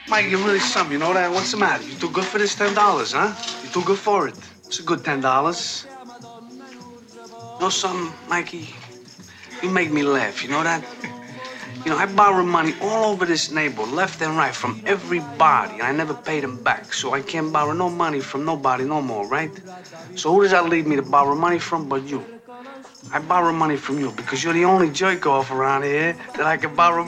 Mike, you're really something, you know that? What's the matter? You too good for this $10, huh? You too good for it. It's a good $10. You know something, Mikey? You make me laugh, you know that? You know, I borrow money all over this neighborhood, left and right, from everybody, and I never paid them back. So I can't borrow no money from nobody no more, right? So who does that leave me to borrow money from but you? I borrow money from you because you're the only jerk off around here that I can borrow